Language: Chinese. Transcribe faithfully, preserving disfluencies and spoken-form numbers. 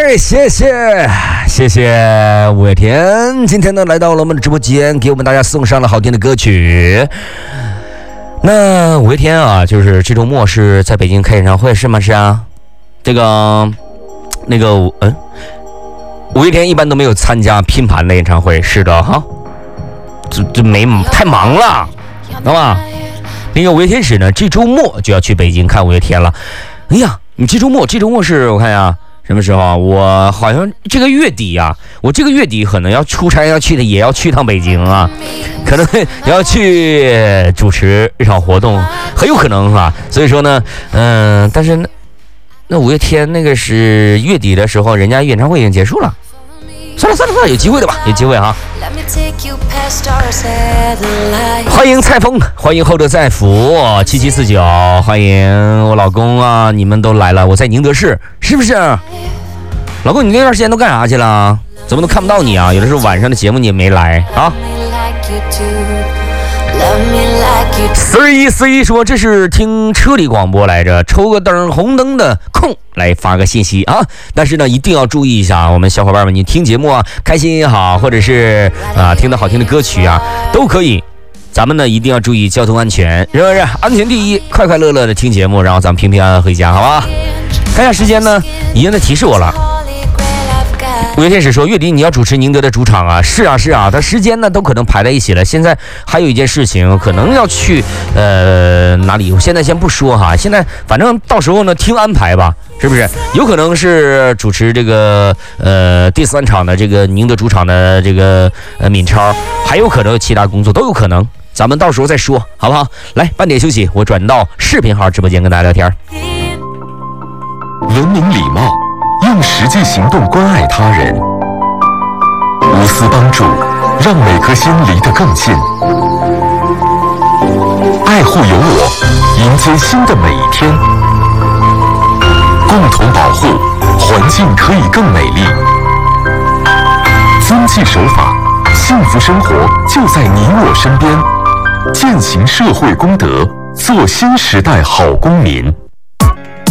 哎，谢谢谢谢五月天，今天呢来到了我们的直播间，给我们大家送上了好听的歌曲。那五月天啊，就是这周末是在北京开演唱会是吗？是啊，这个那个嗯，五月天一般都没有参加拼盘的演唱会，是的哈，这这没太忙了，知道吧？那个五月天使呢，这周末就要去北京看五月天了。哎呀，你这周末这周末是我看呀。什么时候啊？我好像这个月底啊，我这个月底可能要出差，要去的也要去趟北京啊，可能要去主持一场活动，很有可能啊。所以说呢，嗯、呃，但是那那五月天那个是月底的时候，人家演唱会已经结束了。算了算了算了，有机会的吧，有机会哈。欢迎蔡峰，欢迎厚德载福七七四九，欢迎我老公啊，你们都来了，我在宁德市，是不是？老公，你那段时间都干啥去了？怎么都看不到你啊？有的时候晚上的节目你也没来啊。四一四一说这是听车里广播来着，抽个灯红灯的空来发个信息啊！但是呢，一定要注意一下，我们小伙伴们，你听节目啊，开心也好，或者是啊听到好听的歌曲啊，都可以。咱们呢一定要注意交通安全，是不是？安全第一，快快乐乐的听节目，然后咱们平平安安回家，好吧？看一下时间呢，已经在提示我了。五月天使说月底你要主持宁德的主场啊，是啊是啊，他时间呢都可能排在一起了。现在还有一件事情可能要去呃哪里，我现在先不说哈，现在反正到时候呢听安排吧，是不是？有可能是主持这个呃第三场的这个宁德主场的这个呃闵超，还有可能有其他工作，都有可能，咱们到时候再说好不好？来半点休息，我转到视频号直播间跟大家聊天。 文明礼貌，用实际行动关爱他人，无私帮助，让每颗心离得更近。爱护有我，迎接新的每一天。共同保护，环境可以更美丽。遵纪守法，幸福生活就在你我身边。践行社会公德，做新时代好公民。